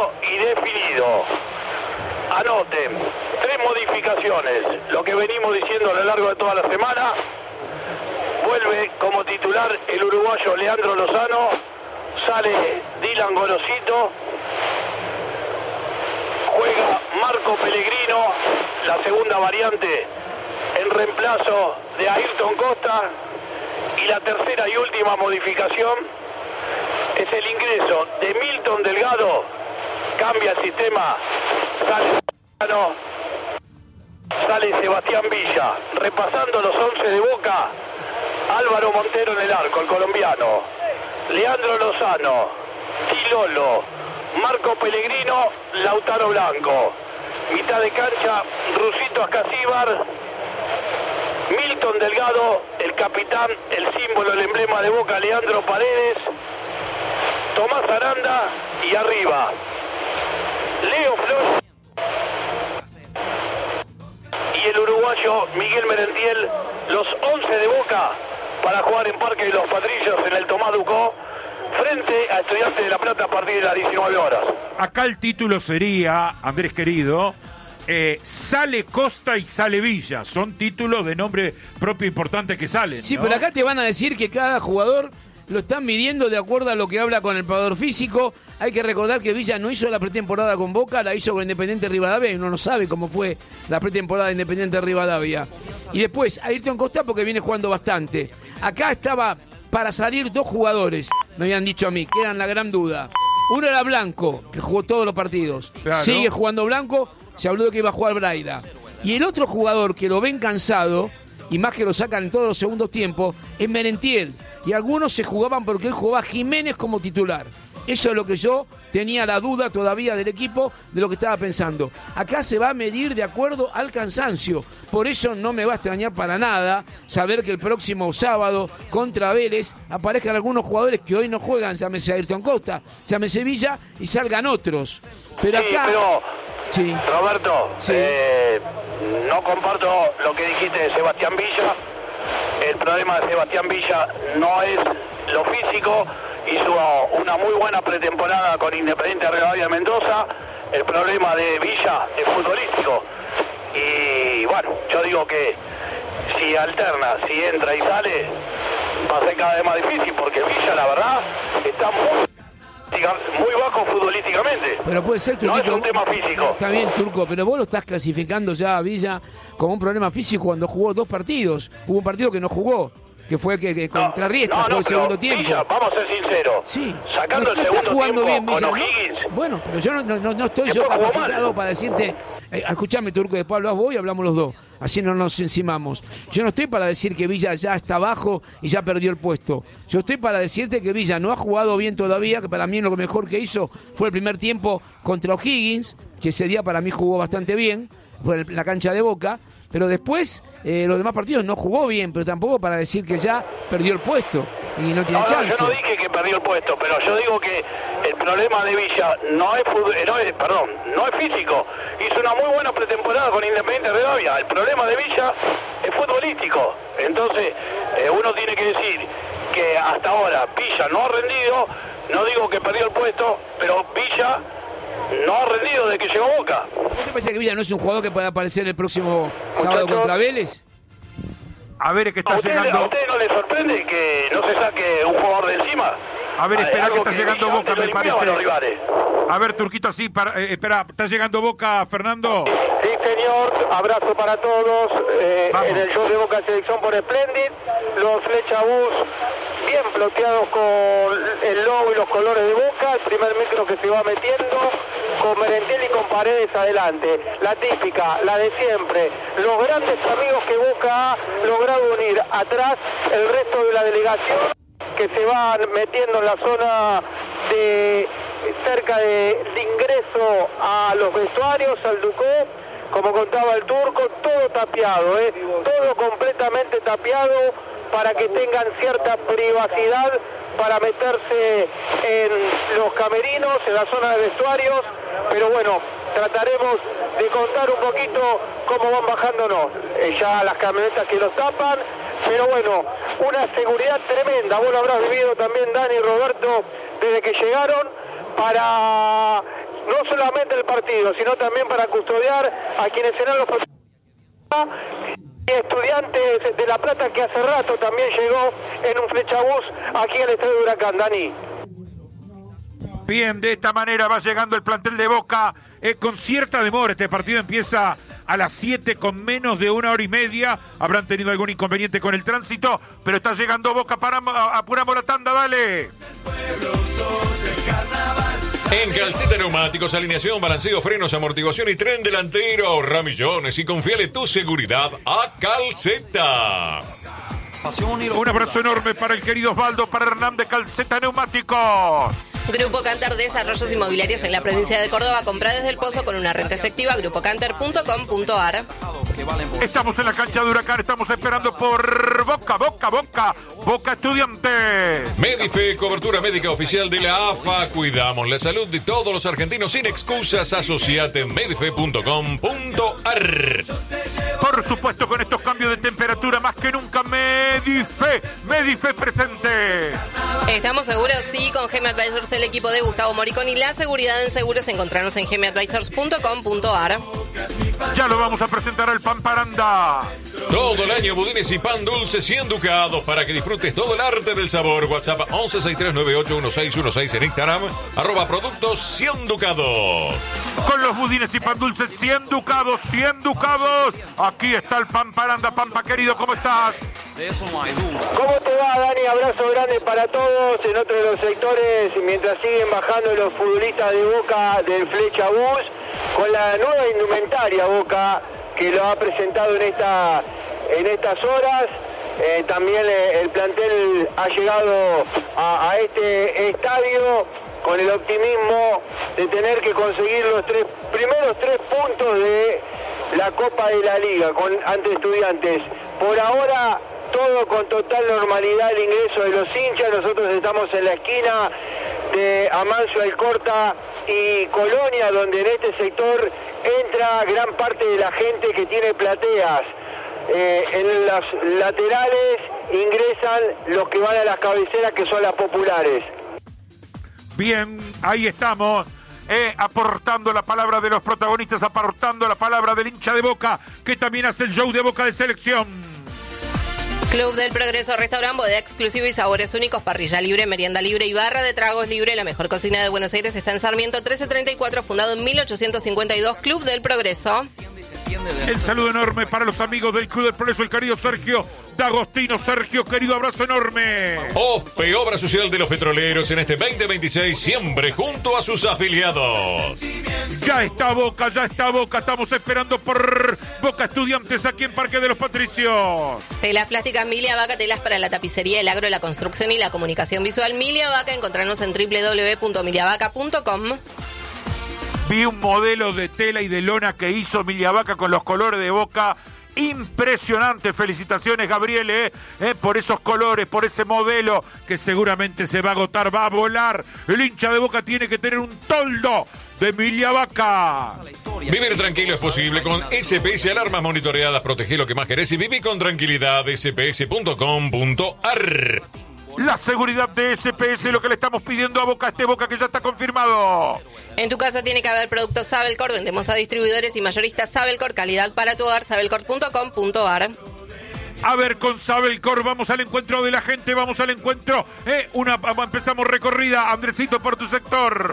claro y definido. Anoten, 3 modificaciones, lo que venimos diciendo a lo largo de toda la semana. Vuelve como titular el uruguayo Leandro Lozano, sale Dylan Gorosito, juega Marco Pellegrino, la segunda variante en reemplazo de Ayrton Costa, y la tercera y última modificación es el ingreso de Milton Delgado, cambia el sistema, sale Sebastián Villa, repasando los 11 de Boca. Álvaro Montero en el arco, el colombiano, Leandro Lozano, Tilolo, Marco Pellegrino, Lautaro Blanco, mitad de cancha, Rusito Ascasíbar, Milton Delgado, el capitán, el símbolo, el emblema de Boca, Leandro Paredes, Tomás Aranda, y arriba Leo Flores y el uruguayo Miguel Merentiel, los 11 de Boca para jugar en Parque de los Patrillos en el Tomás Ducó frente a Estudiantes de La Plata a partir de las 19 horas. Acá el título sería, Andrés querido, sale Costa y sale Villa. Son títulos de nombre propio importante que salen, Sí, ¿no? pero acá te van a decir que cada jugador lo están midiendo de acuerdo a lo que habla con el preparador físico. Hay que recordar que Villa no hizo la pretemporada con Boca, la hizo con Independiente Rivadavia, y uno no sabe cómo fue la pretemporada de Independiente Rivadavia. Y después, Ayrton Costa porque viene jugando bastante. Acá estaba para salir 2 jugadores, me habían dicho a mí, que eran la gran duda. Uno era Blanco, que jugó todos los partidos. Claro. Sigue jugando Blanco, se habló de que iba a jugar Braida. Y el otro jugador que lo ven cansado, y más que lo sacan en todos los segundos tiempos, es Merentiel. Y algunos se jugaban porque él jugaba Jiménez como titular. Eso es lo que yo tenía la duda todavía del equipo, de lo que estaba pensando. Acá se va a medir de acuerdo al cansancio. Por eso no me va a extrañar para nada saber que el próximo sábado contra Vélez aparezcan algunos jugadores que hoy no juegan, llámese Ayrton Costa, llámese Villa, y salgan otros. Pero acá... Sí. Roberto, Sí. No comparto lo que dijiste de Sebastián Villa. El problema de Sebastián Villa no es lo físico, hizo una muy buena pretemporada con Independiente Rivadavia Mendoza. El problema de Villa es futbolístico. Y bueno, yo digo que si alterna, si entra y sale, va a ser cada vez más difícil, porque Villa, la verdad, está muy bajo futbolísticamente. Pero puede ser, Turquito. No es un tema físico. Está bien, Turco, pero vos lo estás clasificando ya a Villa como un problema físico cuando jugó 2 partidos. Hubo un partido que no jugó, que fue que contra Riestra, jugó el segundo tiempo. Villa, vamos a ser sinceros. Sí. Sacando no el está segundo jugando tiempo bien Villa, con ¿no? O'Higgins. Bueno, pero yo no estoy yo Después jugó capacitado mal. para decirte, escuchame, Turco, después hablas vos y hablamos los dos. Así no nos encimamos. Yo no estoy para decir que Villa ya está abajo y ya perdió el puesto. Yo estoy para decirte que Villa no ha jugado bien todavía, que para mí lo mejor que hizo fue el primer tiempo contra O'Higgins, que ese día para mí jugó bastante bien, fue en la cancha de Boca, pero después los demás partidos no jugó bien, pero tampoco para decir que ya perdió el puesto y no tiene chance. Yo no dije que perdió el puesto, pero yo digo que el problema de Villa no es físico. Hizo una muy buena pretemporada con Independiente Rivadavia. El problema de Villa es futbolístico. Entonces, uno tiene que decir que hasta ahora Villa no ha rendido. No digo que perdió el puesto, pero Villa no ha rendido desde que llegó a Boca. ¿No te parece que Villa no es un jugador que pueda aparecer el próximo sábado contra Vélez? A ver, que está ¿A llegando... usted no le sorprende que no se saque un jugador de encima? A ver, espera, que Algo está llegando Villa Boca, antes me lo limpiaba a los parece. rivales. A ver, Turquito, así, espera, ¿está llegando Boca, Fernando? Sí, señor, abrazo para todos. Vamos. En el show de Boca Selección por Splendid, los Flecha Bus bien ploteados con el logo y los colores de Boca, el primer micro que se va metiendo, con Merentiel y con Paredes adelante. La típica, la de siempre, los grandes amigos que Boca ha logrado unir atrás el resto de la delegación, que se van metiendo en la zona de cerca de ingreso a los vestuarios, al Ducó, como contaba el Turco, todo tapiado, todo completamente tapiado para que tengan cierta privacidad para meterse en los camerinos, en la zona de vestuarios, pero bueno, trataremos de contar un poquito cómo van bajándonos, ya las camionetas que los tapan, pero bueno, una seguridad tremenda, vos lo habrás vivido también, Dani y Roberto, desde que llegaron, para no solamente el partido, sino también para custodiar a quienes serán los y Estudiantes de La Plata, que hace rato también llegó en un flechabús aquí al estadio de Huracán. Dani. Bien, de esta manera va llegando el plantel de Boca con cierta demora. Este partido empieza a las 7 con menos de 1 hora y media. Habrán tenido algún inconveniente con el tránsito, pero está llegando Boca. Apuramos la tanda, dale. En Calceta Neumáticos, alineación, balanceo, frenos, amortiguación y tren delantero. Ahorra millones y confíale tu seguridad a Calceta. Un abrazo enorme para el querido Osvaldo, para Hernán de Calceta Neumáticos. Grupo Canter Desarrollos Inmobiliarios en la provincia de Córdoba. Compra desde el Pozo con una renta efectiva. grupocanter.com.ar. Estamos en la cancha de Huracán, estamos esperando por Boca Estudiantes. Medife, cobertura médica oficial de la AFA. Cuidamos la salud de todos los argentinos sin excusas. Asociate en medife.com.ar. Por supuesto, con estos cambios de temperatura, más que nunca, Medife presente. Estamos seguros, sí, con GM Advisors, el equipo de Gustavo Moricón y la seguridad en seguros. Encontrarnos en gmadvisors.com.ar. Ya lo vamos a presentar al Pamparanda. Todo el año budines y pan dulce 100 ducados para que disfrutes todo el arte del sabor. WhatsApp 1163981616 en Instagram, @productos 100 ducados. Con los budines y pan dulce 100 ducados. Aquí está el Pamparanda. Pampa querido, ¿cómo estás? ¿Cómo te va, Dani? Abrazo grande para todos. En otro de los sectores, mientras siguen bajando los futbolistas de Boca del Flechabús, con la nueva indumentaria Boca, que lo ha presentado en estas horas. También el plantel ha llegado a este estadio con el optimismo de tener que conseguir los primeros 3 puntos de la Copa de la Liga ante Estudiantes. Por ahora, todo con total normalidad, el ingreso de los hinchas. Nosotros estamos en la esquina de Amancio Alcorta y Colonia, donde en este sector entra gran parte de la gente que tiene plateas. En las laterales ingresan los que van a las cabeceras, que son las populares. Bien, ahí estamos. Aportando la palabra de los protagonistas, aportando la palabra del hincha de Boca, que también hace el show de Boca de selección. Club del Progreso, restaurante, bodega exclusiva y sabores únicos, parrilla libre, merienda libre y barra de tragos libre. La mejor cocina de Buenos Aires está en Sarmiento 1334, fundado en 1852. Club del Progreso. El saludo enorme para los amigos del Club del Progreso, el querido Sergio D'Agostino. Sergio, querido, abrazo enorme. OSPE, Obra Social de los Petroleros, en este 2026, siempre junto a sus afiliados. Ya está Boca. Estamos esperando por Boca Estudiantes aquí en Parque de los Patricios. Telas plásticas Milia Vaca, telas para la tapicería, el agro, la construcción y la comunicación visual. Milia Vaca, encontrarnos en www.miliavaca.com. Vi un modelo de tela y de lona que hizo Milia Vaca con los colores de Boca. Impresionante. Felicitaciones, Gabriel, por esos colores, por ese modelo que seguramente se va a agotar, va a volar. El hincha de Boca tiene que tener un toldo de Milia Vaca. Vivir tranquilo es posible con SPS Alarmas Monitoreadas. Protege lo que más querés y viví con tranquilidad. sps.com.ar. La seguridad de SPS, lo que le estamos pidiendo a Boca, Boca que ya está confirmado. En tu casa tiene que haber productos Sabelcor. Vendemos a distribuidores y mayoristas Sabelcor. Calidad para tu hogar, sabelcor.com.ar. A ver, con Sabelcor vamos al encuentro de la gente, vamos al encuentro. Empezamos recorrida. Andresito, por tu sector.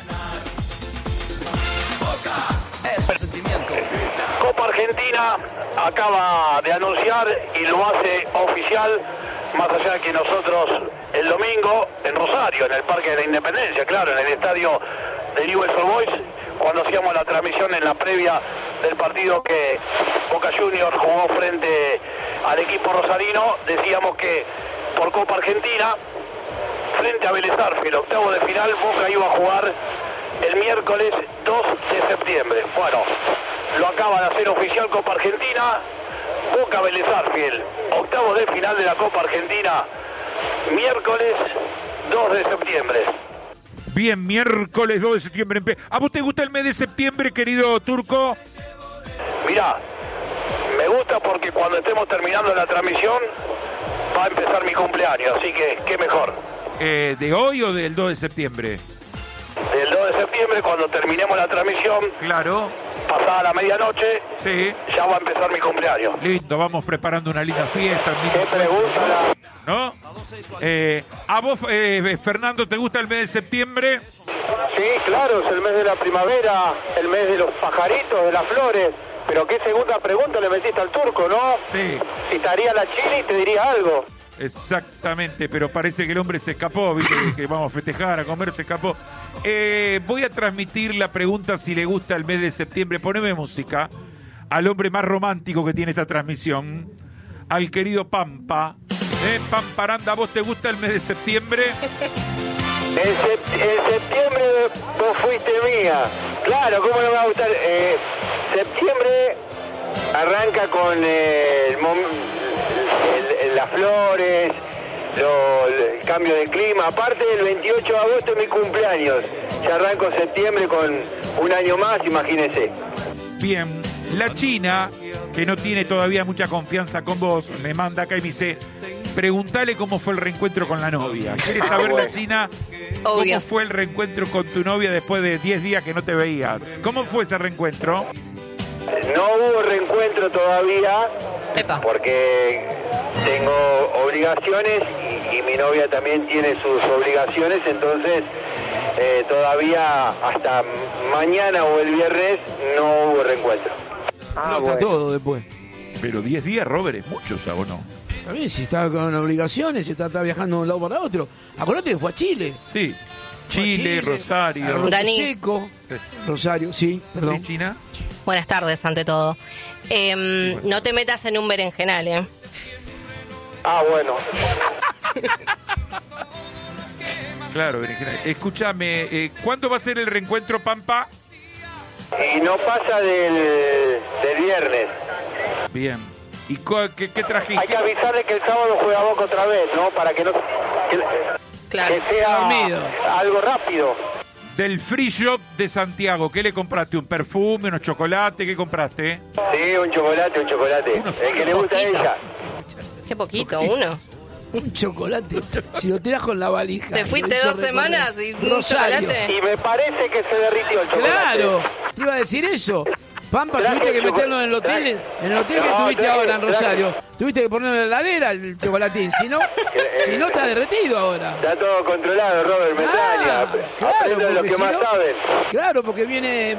Copa Argentina acaba de anunciar y lo hace oficial, más allá de que nosotros el domingo en Rosario, en el Parque de la Independencia, claro, en el estadio de Newell's Old Boys, cuando hacíamos la transmisión en la previa del partido que Boca Juniors jugó frente al equipo rosarino, decíamos que por Copa Argentina, frente a Vélez Sarsfield, octavo de final, Boca iba a jugar el miércoles 2 de septiembre. Bueno, lo acaba de hacer oficial Copa Argentina. Boca Vélez Sarsfield, octavo de final de la Copa Argentina, miércoles 2 de septiembre. Bien, miércoles 2 de septiembre. ¿A vos te gusta el mes de septiembre, querido Turco? Mirá, me gusta porque cuando estemos terminando la transmisión va a empezar mi cumpleaños, así que qué mejor. ¿De hoy o del 2 de septiembre? Del 2 de septiembre. septiembre, cuando terminemos la transmisión, Claro, pasada la medianoche, sí. ya va a empezar mi cumpleaños. Lindo, vamos preparando una linda fiesta. ¿Qué pregunta? ¿No? ¿A vos, Fernando, te gusta el mes de septiembre? Sí, claro, es el mes de la primavera, el mes de los pajaritos, de las flores. Pero qué segunda pregunta le metiste al turco, ¿no? Sí. Si estaría la Chile y te diría algo. Exactamente, pero parece que el hombre se escapó, ¿viste? Que vamos a festejar, a comer, se escapó. Voy a transmitir la pregunta si le gusta el mes de septiembre. Poneme música al hombre más romántico que tiene esta transmisión, al querido Pampa. Pamparanda, ¿vos te gusta el mes de septiembre? En septiembre vos fuiste mía. Claro, ¿cómo no me va a gustar? Septiembre arranca con las flores, el cambio de clima. Aparte del 28 de agosto es mi cumpleaños. Ya arranco septiembre con un año más, imagínese. Bien, la China, que no tiene todavía mucha confianza con vos, me manda acá y me dice, preguntale cómo fue el reencuentro con la novia. ¿Quieres saber, la China, Obvio. cómo fue el reencuentro con tu novia después de 10 días que no te veías? ¿Cómo fue ese reencuentro? No hubo reencuentro todavía, Epa. porque tengo obligaciones y mi novia también tiene sus obligaciones, entonces todavía hasta mañana o el viernes no hubo reencuentro. Nota todo después. Pero 10 días, Robert, es mucho, ¿o no? También si está con obligaciones, si está viajando de un lado para otro. Acordate que fue a Chile. Sí. Chile, Rosario. Arroyo Dani. Seco. Rosario, sí, perdón. ¿Sí, China? Buenas tardes, ante todo. No te metas en un berenjenal, ¿eh? Bueno. Claro, berenjena. Escúchame, ¿cuándo va a ser el reencuentro, Pampa? Y no pasa del viernes. Bien. ¿Y qué trajiste? Hay que avisarle que el sábado juega Boca otra vez, ¿no? Para que no Claro. que sea Dormido. algo rápido. Del Free Shop de Santiago, ¿qué le compraste? ¿Un perfume, unos chocolates? ¿Qué compraste? Sí, un chocolate. Uno El que le gusta a poquito. ella. Qué poquito, uno. Un chocolate. Si lo tirás con la valija. Te fuiste lo hizo 2 semanas y un Rosario. chocolate. Y me parece que se derritió el chocolate. Claro, te iba a decir eso. Pampa, Traje tuviste que chocolate. meterlo en el hotel, en el hotel que No, tuviste traje- ahora en Rosario. Tuviste que ponerlo en la heladera el chocolatín, si no está derretido ahora. Está todo controlado, Robert, me extraña. claro, Aprendo de los porque que si más no- saben. Claro, porque viene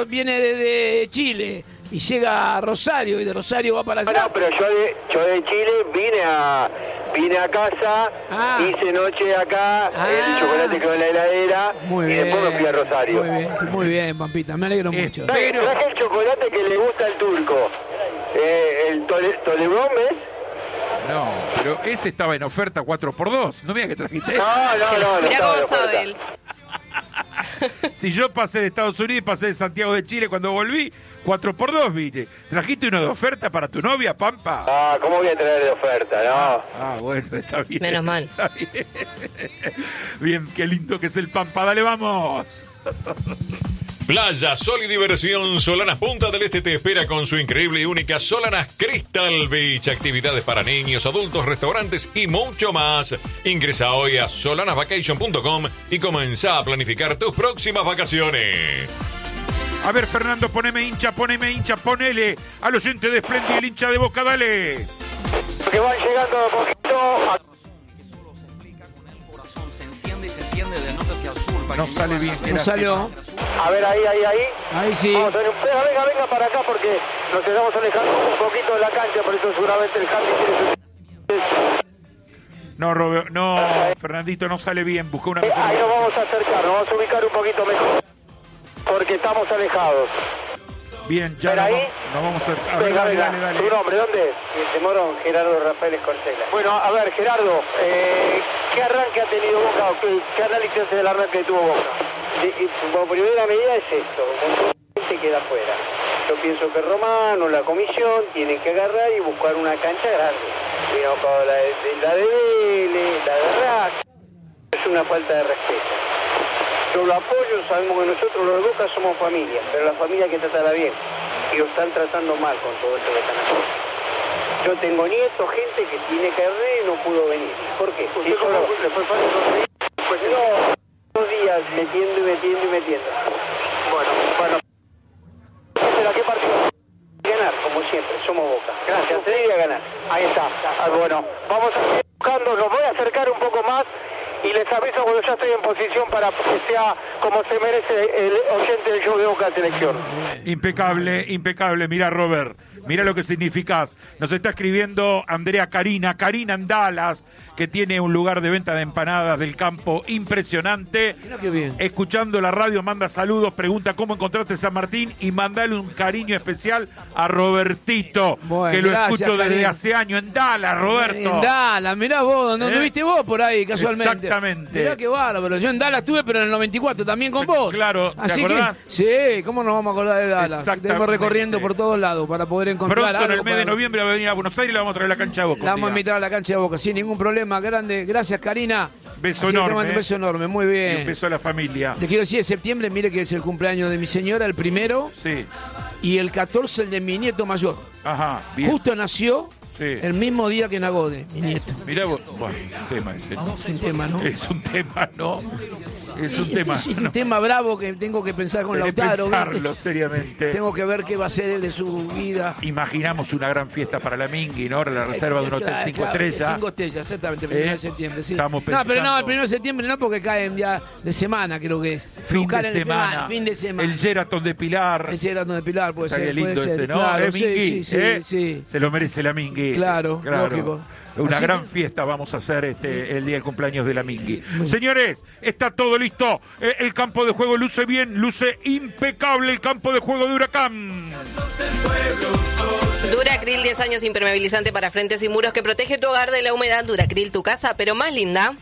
de Chile y llega a Rosario y de Rosario va para allá. No, pero yo de Chile vine a casa, hice noche acá, el chocolate quedó en la heladera Muy y bien. después me fui a Rosario. Muy bien, Pampita, me alegro mucho. Pero- Traje el chocolate que le gusta al turco. El Tolebón, ¿ves? No, pero ese estaba en oferta 4x2. No mira que trajiste. No. Mirá estaba cómo de sabe oferta. él. Si yo pasé de Estados Unidos y pasé de Santiago de Chile cuando volví, 4x2 vine. ¿Trajiste uno de oferta para tu novia, Pampa? ¿Cómo voy a traer de oferta? No. Bueno, está bien. Menos mal. Está bien. Bien, qué lindo que es el Pampa. Dale, vamos. Playa, sol y diversión. Solanas Punta del Este te espera con su increíble y única Solanas Crystal Beach. Actividades para niños, adultos, restaurantes y mucho más. Ingresa hoy a solanasvacation.com y comenzá a planificar tus próximas vacaciones. A ver, Fernando, poneme hincha, ponele al oyente de Splendid, el hincha de Boca, dale. Que van llegando de poquito. No sale bien. No salió. A ver, ahí. Ahí sí. Vamos, venga para acá porque nos estamos alejando un poquito de la cancha, por eso seguramente el handicap tiene No, Fernandito, no sale bien. Busca una mejor. ahí nos vamos a acercar, nos vamos a ubicar un poquito mejor porque estamos alejados. Bien, ya ¿Ven ahí? nos vamos a acercar. A ver, Venga, dale. ¿Tu nombre dónde? De Morón, Gerardo Rafael Escorcela. Bueno, a ver, Gerardo, ¿qué arranque ha tenido Boca o qué análisis hace del arranque que tuvo Boca? Como primera medida es esto, se queda afuera. Yo pienso que Romano, la comisión, tienen que agarrar y buscar una cancha grande. Vino con la de Vélez, la de Rack. Es una falta de respeto. Yo lo apoyo, sabemos que nosotros los de Boca somos familia, pero la familia hay que tratarla bien. Y lo están tratando mal con todo esto que están haciendo. Yo tengo nietos, gente que tiene carrera y no pudo venir. ¿Por qué? ¿Le fue fácil conseguir? Pues no, 2 días metiendo. Bueno. ¿Será qué partido? Ganar, como siempre, somos Boca. Gracias, sí, a ganar. Ahí está. Bueno, vamos a seguir buscando, nos voy a acercar un poco más y les aviso cuando ya estoy en posición para que sea como se merece el oyente del show de Boca Selección. Impecable, impecable. Mira, Robert, mira lo que significás. Nos está escribiendo Andrea Karina en Dallas, que tiene un lugar de venta de empanadas del campo impresionante. Mira qué bien. Escuchando la radio, manda saludos, pregunta cómo encontraste San Martín y mandale un cariño especial a Robertito, bueno, que lo gracias, escucho desde Karina. hace años en Dallas, Roberto. En Dallas, mirá vos, ¿dónde anduviste vos por ahí casualmente? Exactamente. Mirá qué bárbaro, yo en Dallas estuve, pero en el 94 también con vos. Claro, ¿te Así acordás? que, sí, ¿cómo nos vamos a acordar de Dallas? Exactamente. Estamos recorriendo por todos lados para poder encontrar Pronto en algo el mes de para- noviembre va a venir a Buenos Aires y la vamos a traer a la cancha de Boca. La vamos a invitar a la cancha de Boca, sin ningún problema, grande. Gracias, Karina. Beso Así que te enorme, mando un beso enorme, muy Y bien. un beso a la familia. Te quiero decir, de septiembre, mire que es el cumpleaños de mi señora, el primero, Sí, y el 14 el de mi nieto mayor. ajá, bien. Justo nació Sí. el mismo día que Nagode, mi nieto. Mirá vos, bueno, es un tema ese. Es un tema, ¿no? Es un tema, ¿no? Es un Y tema. este es un no. tema bravo que tengo que pensar con Tenés que Lautaro. pensarlo ¿viste? seriamente. Tengo que ver qué va a ser él de su vida. Imaginamos una gran fiesta para la Mingui, ¿no? La reserva de un hotel 5 estrellas. 5 estrellas, exactamente, el 1 de septiembre, sí. Estamos No, pero no, pensando- el 1 de septiembre no, porque cae en día de semana, creo que es. Fin Cae de en el semana. fin de semana. El Sheraton de Pilar. El Sheraton de Pilar puede Estaría ser. lindo puede ser, ese, ¿no? Claro, Mingui? sí, sí. Se lo merece la Mingui. Claro, lógico. Una Así gran que- fiesta vamos a hacer el día del cumpleaños de la Mingui. Señores, está todo listo. El campo de juego luce bien, luce impecable el campo de juego de Huracán. Duracril, 10 años impermeabilizante para frentes y muros que protege tu hogar de la humedad. Duracril, tu casa, pero más linda.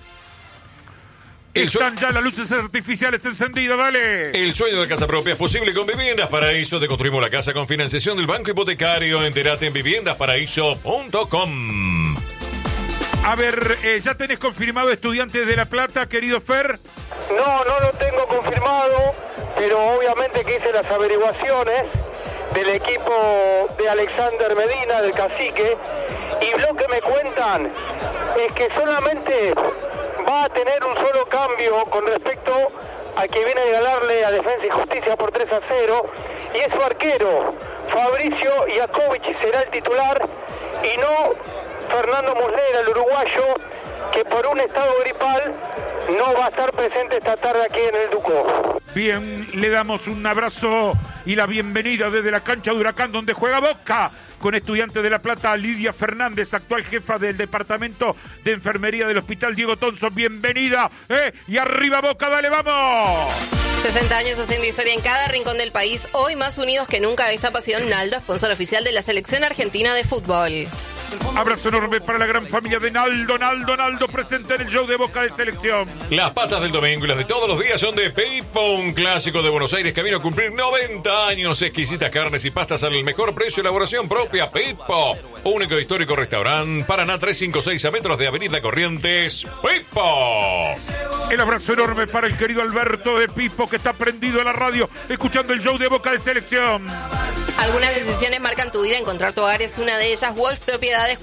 Están ya las luces artificiales encendidas, dale. El sueño de casa propia es posible con Viviendas Paraíso. Te construimos la casa con financiación del Banco Hipotecario. Entérate en viviendasparaíso.com. A ver, ¿ya tenés confirmado Estudiantes de La Plata, querido Fer? No lo tengo confirmado, pero obviamente que hice las averiguaciones del equipo de Alexander Medina, del Cacique, y lo que me cuentan es que solamente va a tener un solo cambio con respecto a que viene de ganarle a Defensa y Justicia por 3-0, y es su arquero, Fabricio Iacovic será el titular, y no Fernando Muslera, el uruguayo, que por un estado gripal no va a estar presente esta tarde aquí en el Ducó. Bien, le damos un abrazo y la bienvenida desde la cancha de Huracán, donde juega Boca, con Estudiantes de La Plata, a Lidia Fernández, actual jefa del Departamento de Enfermería del Hospital Diego Tonson. Bienvenida, y arriba Boca, dale, vamos. 60 años haciendo historia en cada rincón del país. Hoy más unidos que nunca esta pasión. Naldo, sponsor oficial de la Selección Argentina de Fútbol. Abrazo enorme para la gran familia de Naldo presente en el show de Boca de Selección. Las patas del domingo y las de todos los días son de Pipo, un clásico de Buenos Aires que vino a cumplir 90 años. Exquisitas carnes y pastas al mejor precio, elaboración propia. Pipo, único histórico restaurante, Paraná 356 a metros de Avenida Corrientes. Pipo. El abrazo enorme para el querido Alberto de Pipo, que está prendido a la radio, escuchando el show de Boca de Selección. Algunas decisiones marcan tu vida. Encontrar tu hogar es una de ellas. Wolf Propiedades,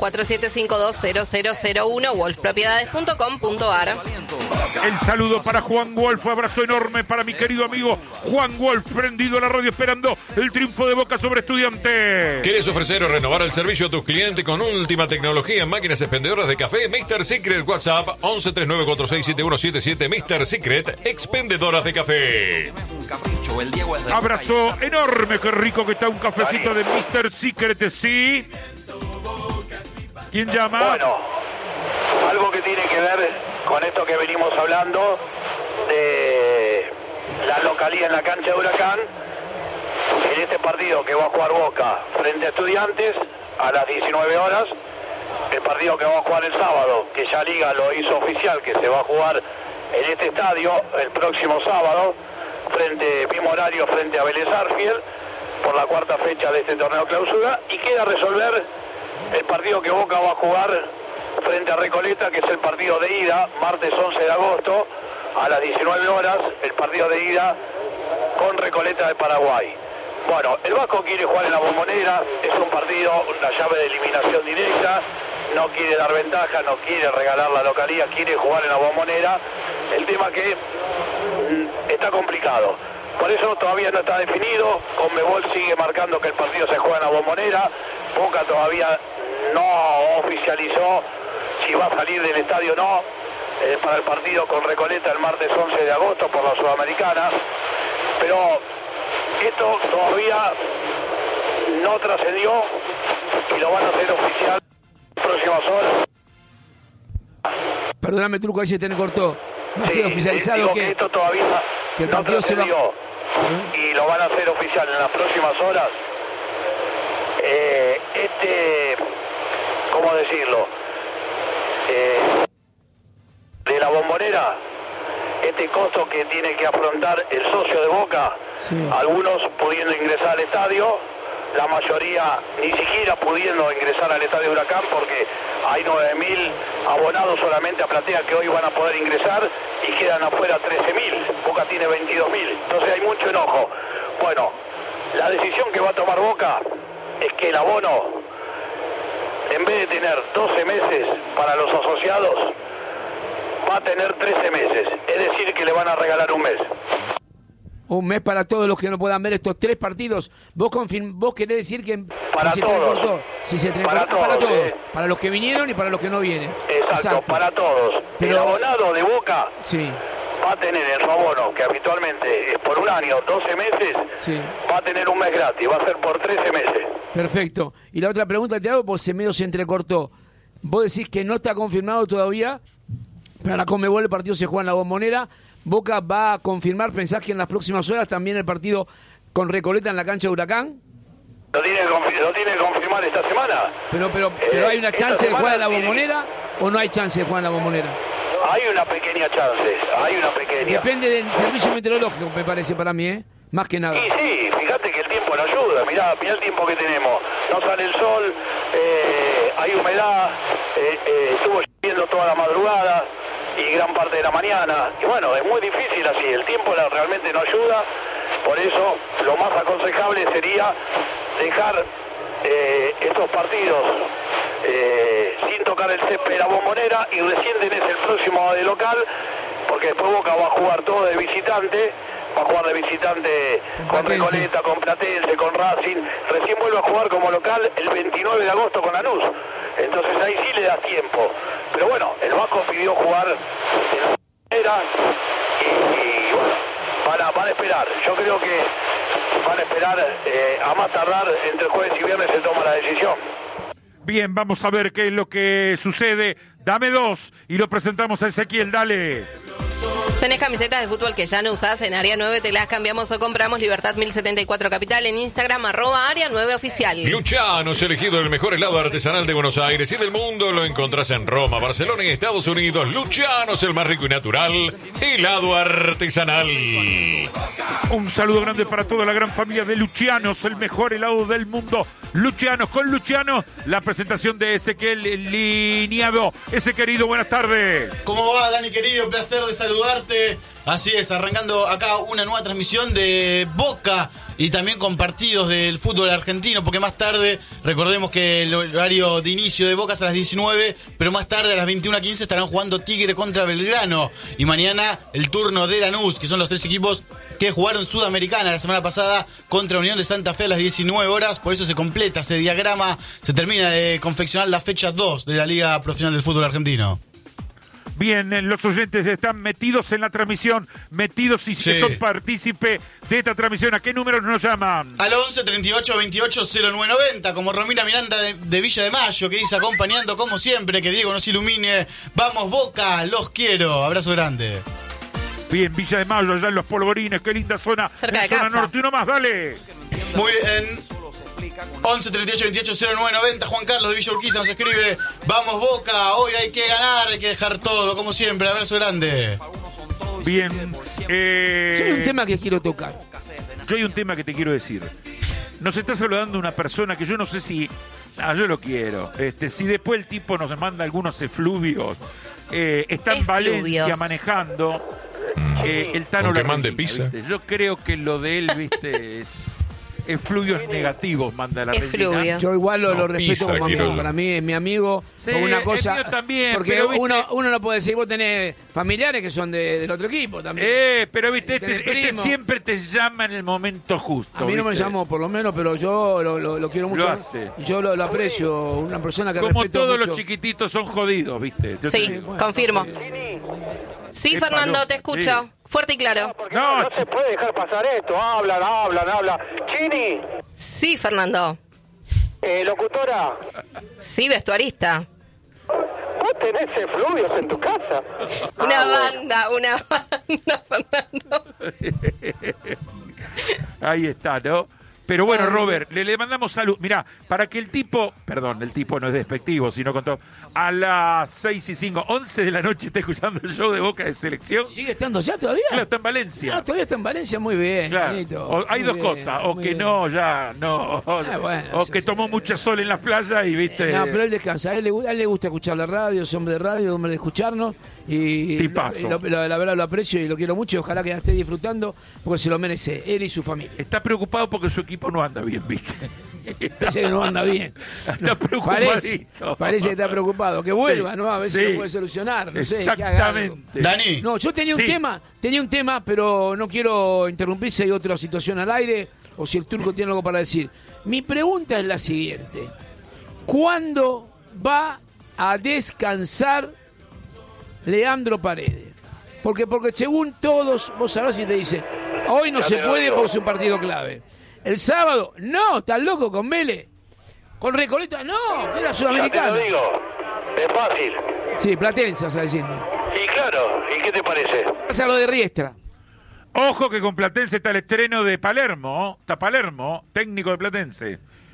47520001, wolfpropiedades.com.ar. El saludo para Juan Wolf, abrazo enorme para mi querido amigo Juan Wolf, prendido a la radio esperando el triunfo de Boca sobre Estudiantes. ¿Quieres ofrecer o renovar el servicio a tus clientes con última tecnología en máquinas expendedoras de café? Mr. Secret, WhatsApp 1139467177. Mr. Secret, expendedoras de café. Abrazo enorme, qué rico que está un cafecito de Mr. Secret, ¿sí? ¿Quién llama? Bueno, algo que tiene que ver con esto que venimos hablando de la localía en la cancha de Huracán, en este partido que va a jugar Boca frente a Estudiantes a las 19 horas, el partido que va a jugar el sábado, que ya Liga lo hizo oficial, que se va a jugar en este estadio el próximo sábado, mismo horario frente a Vélez Arfiel, por la cuarta fecha de este torneo clausura, y queda resolver el partido que Boca va a jugar frente a Recoleta, que es el partido de ida, martes 11 de agosto, a las 19 horas, el partido de ida con Recoleta de Paraguay. Bueno, el Vasco quiere jugar en la Bombonera, es un partido, una llave de eliminación directa, no quiere dar ventaja, no quiere regalar la localía, quiere jugar en la Bombonera. El tema que está complicado. Por eso todavía no está definido. Conmebol sigue marcando que el partido se juega en la Bombonera. Boca todavía no oficializó si va a salir del estadio o no para el partido con Recoleta el martes 11 de agosto por la Sudamericana. Pero esto todavía no trascendió y lo van a hacer oficial en las próximas horas. Perdóname, Truco, ahí se te cortó. No ha sido oficializado que esto todavía que el no partido se va... y lo van a hacer oficial en las próximas horas. ¿Cómo decirlo? De la Bombonera, este costo que tiene que afrontar el socio de Boca, algunos pudiendo ingresar al estadio, la mayoría ni siquiera pudiendo ingresar al estadio Huracán porque hay 9.000 abonados solamente a platea que hoy van a poder ingresar y quedan afuera 13.000. Boca tiene 22.000, entonces hay mucho enojo. Bueno, la decisión que va a tomar Boca es que el abono, en vez de tener 12 meses para los asociados, va a tener 13 meses, es decir que le van a regalar un mes. Un mes para todos los que no puedan ver estos 3 partidos. ¿Vos querés decir que para si todos? Para todos. Para los que vinieron y para los que no vienen. Exacto. Para todos. Pero el abonado de Boca va a tener en su abono, que habitualmente es por un año, 12 meses, va a tener un mes gratis, va a ser por 13 meses. Perfecto. Y la otra pregunta que te hago, pues medio se entrecortó. Vos decís que no está confirmado todavía, para la Conmebol el partido se juega en la Bombonera. ¿Boca va a confirmar, pensás que en las próximas horas también el partido con Recoleta en la cancha de Huracán? Lo tiene que confirmar esta semana. Pero ¿hay una chance de jugar en la Bombonera o no hay chance de jugar en la Bombonera? Hay una pequeña chance, Depende del servicio meteorológico, me parece para mí, más que nada. Sí, fíjate que el tiempo no ayuda, mirá el tiempo que tenemos. No sale el sol, hay humedad, estuvo lloviendo toda la madrugada y gran parte de la mañana. Y bueno, es muy difícil así, el tiempo realmente no ayuda. Por eso lo más aconsejable sería dejar estos partidos sin tocar el césped de la Bombonera y recién tenés el próximo de local, porque después Boca va a jugar todo de visitante, va a jugar de visitante con Recoleta, con Platense, con Racing, recién vuelve a jugar como local el 29 de agosto con Lanús, entonces ahí sí le da tiempo, pero bueno, el Vasco pidió jugar en la Bombonera y bueno, van a esperar, yo creo que van a esperar a más tardar entre jueves y viernes se toma la decisión. Bien, vamos a ver qué es lo que sucede. Dame 2 y lo presentamos a Ezequiel, dale. ¿Tenés camisetas de fútbol que ya no usás? En Área 9 te las cambiamos o compramos. Libertad 1074 Capital. En Instagram, @Área 9 Oficial. Luciano's, elegido el mejor helado artesanal de Buenos Aires y del mundo. Lo encontrás en Roma, Barcelona y Estados Unidos. Luciano's, el más rico y natural helado artesanal. Un saludo grande para toda la gran familia de Luciano's, el mejor helado del mundo. Luciano's, con Luciano, la presentación de Ezequiel Liniado. Ese querido, buenas tardes. ¿Cómo va, Dani, querido? Placer de saludarte. Así es, arrancando acá una nueva transmisión de Boca y también con partidos del fútbol argentino, porque más tarde, recordemos que el horario de inicio de Boca es a las 19, pero más tarde a las 21:15 estarán jugando Tigre contra Belgrano. Y mañana el turno de Lanús, que son los 3 equipos que jugaron Sudamericana la semana pasada contra Unión de Santa Fe a las 19 horas. Por eso se completa ese diagrama, se termina de confeccionar la fecha 2 de la Liga Profesional del Fútbol Argentino. Bien, los oyentes están metidos en la transmisión, metidos y son partícipe de esta transmisión. ¿A qué números nos llaman? Al 11 38 28 0990, como Romina Miranda de Villa de Mayo, que dice acompañando como siempre, que Diego nos ilumine. Vamos Boca, los quiero. Abrazo grande. Bien, Villa de Mayo, allá en Los Polvorines, qué linda zona. Cerca de zona casa. norte, uno más, dale. Muy bien. 11 38 28 0990. Juan Carlos de Villa Urquiza nos escribe: vamos Boca, hoy hay que ganar, hay que dejar todo, como siempre. Abrazo grande. Bien. Yo hay un tema que quiero tocar. Yo hay un tema que te quiero decir. Nos está saludando una persona que yo no sé si... yo lo quiero. Si después el tipo nos manda algunos efluvios. Está en Valencia manejando. El Tano Con que la mande Regina, pizza. ¿viste? Yo creo que lo de él, viste, es... Efluvios negativos manda la Efluvios. retina. Yo igual lo No, respeto pisa, como amigo. Quiroga. Para mí es mi amigo. Sí, por una cosa. el mío también, porque pero, ¿viste? uno no puede decir, vos tenés familiares que son del otro equipo también. Pero viste, Tenés este primo. siempre te llama en el momento justo. A mí no me ¿viste? llamó, por lo menos, pero yo lo quiero mucho. Lo hace. Y yo lo aprecio. Una persona que Como respeto todos mucho. los chiquititos son jodidos, ¿viste? Yo Sí, te digo. confirmo. Sí, Qué Fernando, palo. te escucho. Sí. Fuerte y claro. Porque No, no se puede dejar pasar esto. Hablan. Chini, Sí, Fernando. locutora, Sí, vestuarista. ¿vos tenés efluvios en tu casa? Una Bueno. banda, Fernando. Ahí está, ¿no? Pero bueno, Robert, le mandamos salud. Mirá, para que el tipo no es despectivo, sino con todo, a las 6:05, 11 de la noche está escuchando el show de Boca de Selección. ¿Sigue estando ya todavía? Claro, está en Valencia. Ah, todavía está en Valencia, muy bien. Claro. Manito, O hay muy dos bien, cosas, o muy que bien. no, ya, no. bueno, o sí, que sí. tomó mucho sol en la playa y viste. No, pero él descansa. A él le gusta escuchar la radio, es hombre de radio, hombre de escucharnos. Y Tipazo. la verdad lo aprecio y lo quiero mucho. Y ojalá que la esté disfrutando porque se lo merece él y su familia. Está preocupado porque su equipo no anda bien, viste. Parece que no anda bien. Está preocupadito. Parece que está preocupado. Que vuelva, Sí, ¿no? A ver si sí. lo puede solucionar. No sé, que haga algo. Exactamente. Dani, No, yo tenía un tema, pero no quiero interrumpir si hay otra situación al aire o si el turco tiene algo para decir. Mi pregunta es la siguiente. ¿Cuándo va a descansar Leandro Paredes? Porque según todos, vos sabés si te dice, hoy no Ya se te lo puede digo. porque es un partido clave. El sábado, no, estás loco con Vélez. Con Recoleta, no, que era Ya te lo sudamericano. digo, es fácil. Sí, Platense, vas a decirme. Y claro, ¿y qué te parece? Pasa lo de Riestra. Ojo que con Platense está el estreno de Palermo. Está Palermo, técnico de Platense.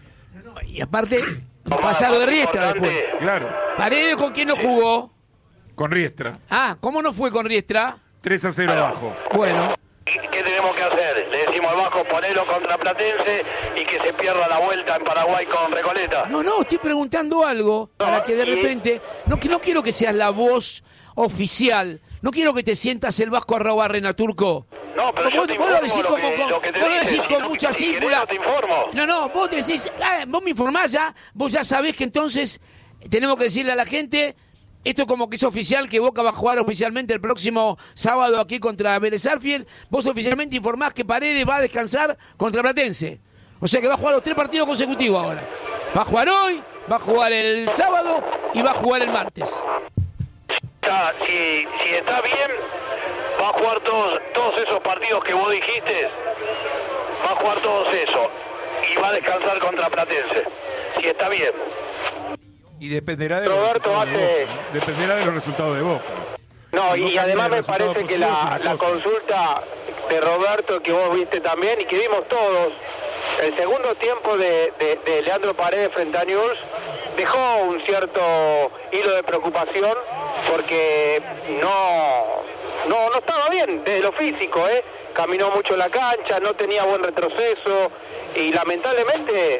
Y aparte, Lo pasa lo de más Riestra importante, después. Claro, Paredes, ¿con quién no jugó? con Riestra. Ah, ¿cómo no fue con Riestra? 3-0 abajo. Bueno, ¿Qué tenemos que hacer? Le decimos al Vasco ponelo contra Platense y que se pierda la vuelta en Paraguay con Recoleta. no, estoy preguntando algo para que de repente, no quiero que seas la voz oficial, no quiero que te sientas el Vasco @Rena Turco. No, pero yo Vos, te vos lo informo decís lo como que- con, lo que te vos lo dicen, decís si con no- mucha si querés ínfula. no te informo. No, vos decís, vos me informás ya, vos ya sabés que entonces tenemos que decirle a la gente, esto como que es oficial, que Boca va a jugar oficialmente el próximo sábado aquí contra Vélez Sarsfield, vos oficialmente informás que Paredes va a descansar contra Platense. O sea que va a jugar los 3 partidos consecutivos ahora. Va a jugar hoy, va a jugar el sábado y va a jugar el martes. Ya, si está bien, va a jugar todos esos partidos que vos dijiste, va a jugar todos esos y va a descansar contra Platense. Si está bien. Y dependerá de los Roberto resultados de hace- Boca, ¿no? Dependerá de los resultados de Boca. No, Si y Boca además tiene me resultados parece que positivos, la es una cosa. consulta de Roberto que vos viste también y que vimos todos, el segundo tiempo de Leandro Paredes frente a Newell's dejó un cierto hilo de preocupación porque no estaba bien desde lo físico, caminó mucho en la cancha, no tenía buen retroceso y lamentablemente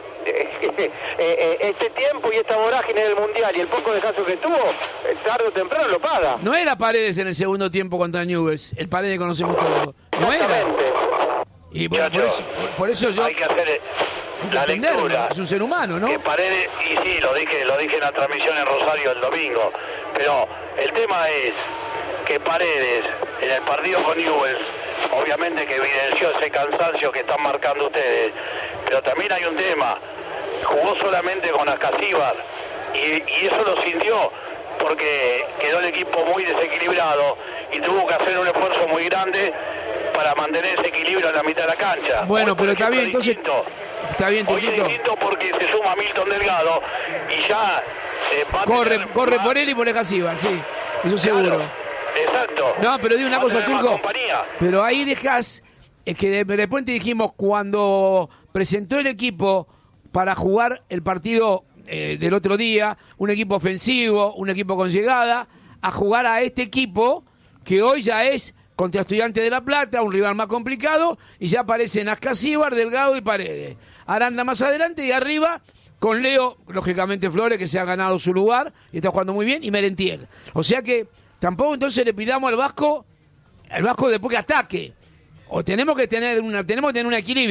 este tiempo y esta vorágine del Mundial y el poco descanso que tuvo, tarde o temprano lo paga. No era Paredes en el segundo tiempo contra Newell's, el Paredes que conocemos todos. No era. Exactamente. Y bueno, por eso yo... Hay que hacer hay que la entenderlo, lectura. es un ser humano, ¿no? Que Paredes, y sí, lo dije en la transmisión en Rosario el domingo, pero el tema es que Paredes, en el partido con Newell's, obviamente que evidenció ese cansancio que están marcando ustedes, pero también hay un tema, jugó solamente con Ascasíbar, y eso lo sintió, porque quedó el equipo muy desequilibrado, y tuvo que hacer un esfuerzo muy grande para mantener ese equilibrio en la mitad de la cancha. Bueno, Hoy, por pero está ejemplo, bien, es entonces... distinto. Está bien, Hoy es Turquito. distinto porque se suma Milton Delgado y ya va a tener Corre más- por él y por Escasíbar, sí. Eso Claro, seguro. Exacto. No, pero di una Va a cosa, tener más Turco. compañía. Pero ahí dejás, es que de repente dijimos, cuando presentó el equipo para jugar el partido del otro día, un equipo ofensivo, un equipo con llegada, a jugar a este equipo que hoy ya es contra Estudiantes de La Plata, un rival más complicado, y ya aparecen Ascasíbar, Delgado y Paredes. Aranda más adelante y arriba con Leo, lógicamente Flores, que se ha ganado su lugar y está jugando muy bien, y Merentiel. O sea que tampoco entonces le pidamos al Vasco después que ataque. O tenemos que tener un equilibrio.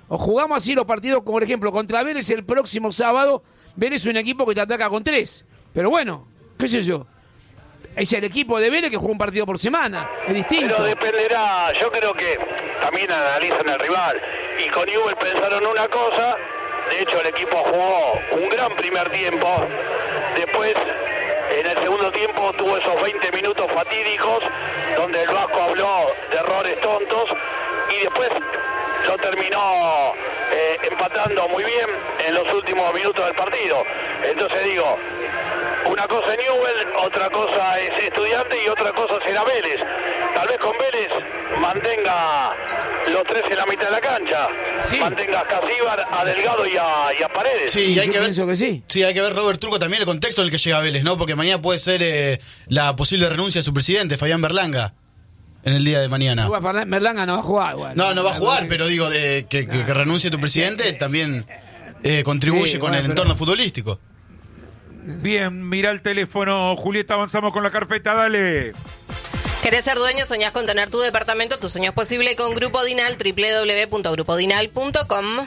O jugamos así los partidos, como por ejemplo, contra Vélez el próximo sábado. Vélez es un equipo que te ataca con 3. Pero bueno, qué sé yo. Es el equipo de Vélez que juega un partido por semana. Es distinto. Pero dependerá, yo creo que también analizan el rival. Y con Newell pensaron una cosa. De hecho, el equipo jugó un gran primer tiempo. Después, en el segundo tiempo, tuvo esos 20 minutos fatídicos donde el Vasco habló de errores tontos y después lo terminó empatando muy bien en los últimos minutos del partido. Entonces digo, una cosa es Newell, otra cosa es Estudiante y otra cosa será Vélez. Tal vez con Vélez mantenga los 3 en la mitad de la cancha. Sí. Mantenga a Casíbar, a Delgado y a Paredes. Sí, hay Yo que ver. pienso que sí. Sí, hay que ver, Robert Turco, también el contexto en el que llega Vélez, ¿no? Porque mañana puede ser la posible renuncia de su presidente, Fabián Berlanga, en el día de mañana. Merlanga no va a jugar. Bueno, No va a jugar, pero digo, que renuncie tu presidente también contribuye Sí, con bueno, el pero- entorno futbolístico. Bien, mira el teléfono, Julieta, avanzamos con la carpeta, dale. ¿Querés ser dueño? ¿Soñás con tener tu departamento? Tu sueño es posible con Grupo Dinal, www.grupodinal.com.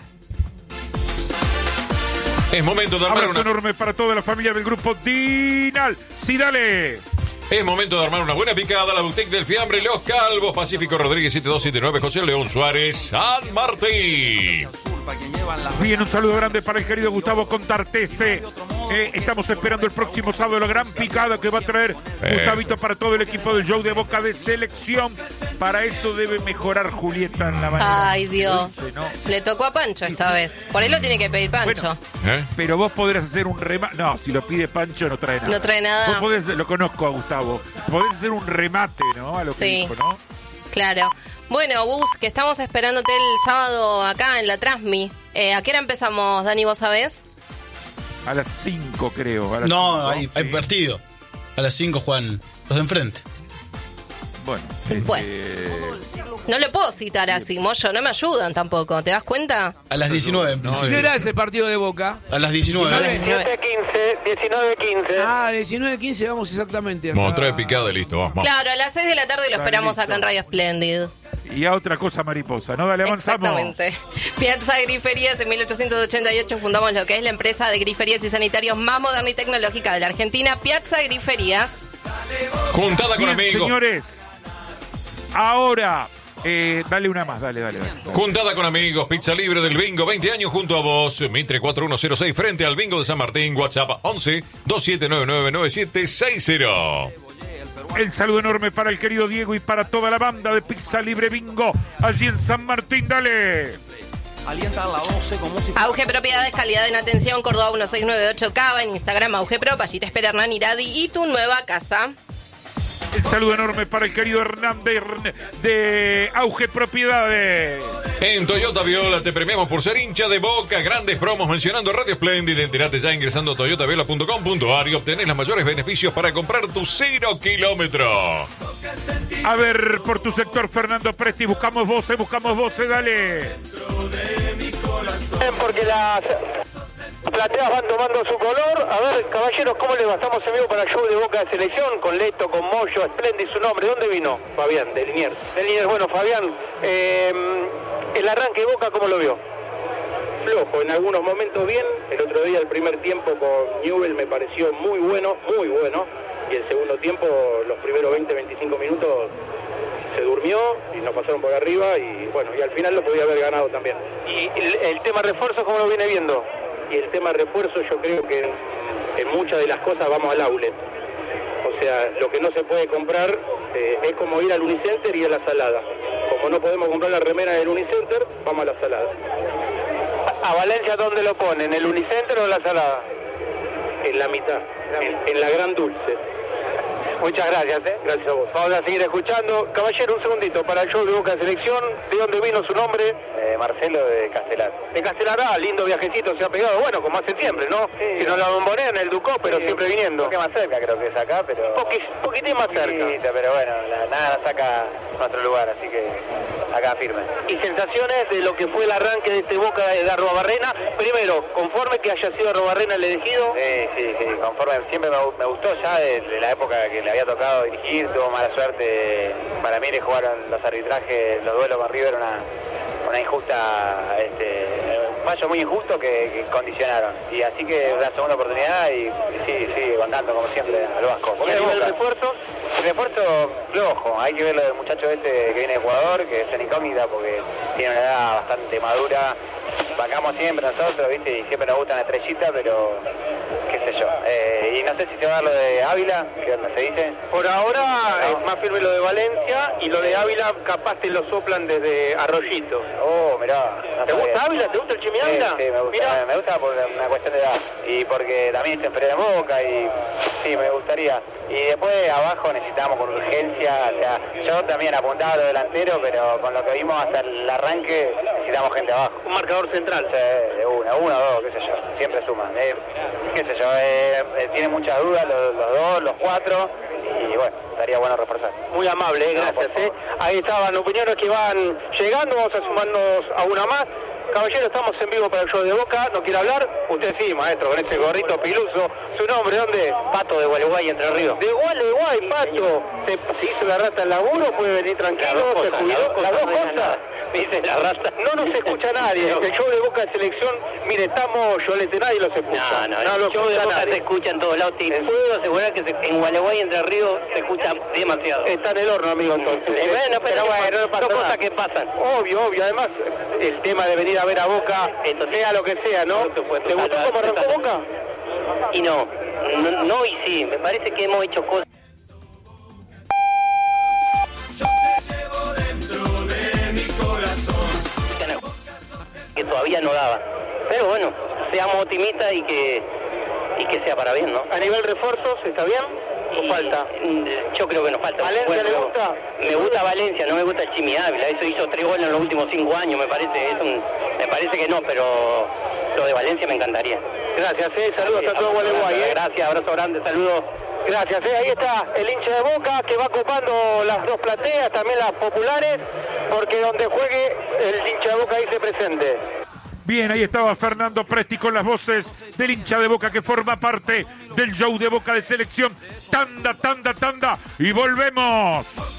Es momento de armar Abrazo una... enorme para toda la familia del grupo Dinal. Sí, dale. Es momento de armar una buena picada a la boutique del fiambre Los Calvos, Pacífico Rodríguez 7279, José León Suárez, San Martín. Bien, un saludo grande para el querido Gustavo Contartese. Estamos esperando el próximo sábado la gran picada que va a traer Gustavito para todo el equipo del show de Boca de selección. Para eso debe mejorar Julieta en la mañana. Ay, Dios. Dulce, ¿no? Le tocó a Pancho esta vez. Por ahí lo tiene que pedir Pancho. Bueno, pero vos podrás hacer un remate. No, si lo pide Pancho no trae nada. No trae nada. Vos podés, lo conozco a Gustavo. Podés hacer un remate, ¿no? A lo que Sí. dijo, ¿no? Claro. Bueno, Gus, que estamos esperándote el sábado acá en la Transmi. ¿A qué hora empezamos, Dani, vos sabés? A las 5, creo. A las No, 5, hay sí. partido. A las 5 juegan los de enfrente. Bueno, Bueno. No le puedo citar así, Moyo, no me ayudan tampoco, ¿te das cuenta? A las 19 en No, principio. ¿Qué era ese partido de Boca? A las 19. 19-15. Ah, 19-15 vamos exactamente. Vamos, trae picada y listo, vamos. Claro, a las 6 de la tarde lo Está esperamos listo. acá en Radio Splendid. Y a otra cosa mariposa, ¿no? Dale, avanzamos. Exactamente. Piazza Griferías, en 1888 fundamos lo que es la empresa de griferías y sanitarios más moderna y tecnológica de la Argentina, Piazza Griferías. Juntada con Bien, amigos. señores. Ahora, dale una más, dale. Juntada con amigos, pizza libre del bingo, 20 años junto a vos. Mitre 4106 frente al bingo de San Martín. WhatsApp 11 27999760. El saludo enorme para el querido Diego y para toda la banda de Pizza Libre Bingo, allí en San Martín, dale. Auge Propiedades, calidad en atención, Córdoba 1698 Cava, en Instagram Auge Prop, allí te espera Hernán Iradi y tu nueva casa. El saludo enorme para el querido Hernán de Auge Propiedades. En Toyota Viola te premiamos por ser hincha de Boca. Grandes promos mencionando Radio Splendid. Entérate ya ingresando a toyotaviola.com.ar y obtenés los mayores beneficios para comprar tu 0 kilómetro. A ver, por tu sector, Fernando Presti, buscamos voces, dale. Porque las plateas van tomando su color. A ver, caballeros, ¿cómo les va? Estamos en vivo para el show de Boca de Selección, con Leto, con Moyo, Splendid, su nombre. ¿Dónde vino? Fabián, de Liniers. De Liniers, bueno, Fabián, el arranque de Boca, ¿cómo lo vio? Flojo, en algunos momentos bien. El otro día, el primer tiempo con Newell me pareció muy bueno. Y el segundo tiempo, los primeros 20-25 minutos, se durmió y nos pasaron por arriba. Y bueno, y al final lo podía haber ganado también. ¿Y el tema refuerzo, cómo lo viene viendo? Y el tema refuerzo, yo creo que en muchas de las cosas vamos al outlet. O sea, lo que no se puede comprar es como ir al Unicenter y a la Salada. Como no podemos comprar la remera del Unicenter, vamos a la Salada. ¿A Valencia dónde lo ponen? ¿En el Unicenter o en la Salada? En la mitad, en la Gran Dulce. Muchas gracias, Gracias a vos. Vamos a seguir escuchando. Caballero, un segundito, para el show de Boca de Selección. ¿De dónde vino su nombre? Marcelo, de Castelar. De Castelar, lindo viajecito se ha pegado. Bueno, como hace siempre, ¿no? Sí. Si no la bombonea en el Ducó, pero siempre viniendo. Un poco más cerca creo que es acá, pero... Poquitín más cerca. Pero bueno, nada nos saca nuestro lugar, así que acá firme. ¿Y sensaciones de lo que fue el arranque de este Boca de Arruabarrena? Primero, ¿conforme que haya sido Arruabarrena el elegido? Sí, conforme. Siempre me gustó ya de la época que le había tocado dirigir, tuvo mala suerte. Para mí le jugaron los arbitrajes, los duelos con River, una una injusta, un fallo muy injusto que condicionaron. Y así que la segunda oportunidad y sigue contando como siempre al Vasco. ¿Y a nivel refuerzo? El refuerzo flojo, hay que ver lo del muchacho que viene de Ecuador, que es una incógnita porque tiene una edad bastante madura. Bancamos siempre nosotros, ¿viste? Y siempre nos gusta una estrellita, pero qué sé yo. Y no sé si se va a dar lo de Ávila, ¿qué onda se dice? Por ahora es más firme lo de Valencia y lo de Ávila capaz te lo soplan desde Arroyito. Oh, mirá. No ¿Te gusta sabía. Ávila? ¿Te gusta el Chimi Ávila? Sí, me gusta. Mirá. Me gusta por una cuestión de edad. Y porque también está en Feria de Boca y sí, me gustaría. Y después abajo necesitamos con urgencia, o sea, yo también apuntaba a lo delantero, pero con lo que vimos hasta el arranque necesitamos gente abajo. Un marcador central. Sí, de uno o dos, qué sé yo, siempre suman. Qué sé yo, tienen muchas dudas los dos, los cuatro, y bueno, estaría bueno reforzar. Muy amable, gracias. Ahí estaban opiniones que van llegando, vamos a sumarnos a una más. Caballero, estamos en vivo para el show de Boca, ¿no quiere hablar? Usted sí, maestro, con ese gorrito piluso. ¿Su nombre dónde? Pato de Gualeguay, Entre Ríos. De Gualeguay, Pato. ¿Se hizo la rata al laburo? ¿Puede venir tranquilo? ¿Se jubiló? ¿Las dos cosas? Dice la rata. No nos escucha nadie. El show de Boca de Selección, mire, estamos Yolete, nadie los escucha. No, lo el show de escucha Boca nadie. se escucha en todos lados. Te puedo asegurar que en Gualeguay, Entre Ríos, se escucha demasiado. Está en el horno, amigo, entonces. Bueno, pero bueno, no pasa son nada. cosas que pasan. Obvio. Además, el tema de venir a ver a Boca, sea lo que sea, ¿no? ¿Te gustó cómo arrancó Boca? Y no y sí. Me parece que hemos hecho cosas. Que todavía no daba. Pero bueno, seamos optimistas y que sea para bien, ¿no? A nivel refuerzos, ¿está bien? ¿O falta? Yo creo que nos falta. ¿Valencia le gusta? Me gusta Valencia, no me gusta el Chimi Ávila. Eso hizo 3 goles en los últimos 5 años, me parece. Me parece que no, pero lo de Valencia me encantaría. Gracias, saludos a todo Gualeguay. Gracias, abrazo grande, saludos. Gracias, ahí está el hincha de Boca que va ocupando las dos plateas, también las populares, porque donde juegue el hincha de Boca dice presente. Bien, ahí estaba Fernando Presti con las voces del hincha de Boca que forma parte del show de Boca de Selección. Tanda, y volvemos.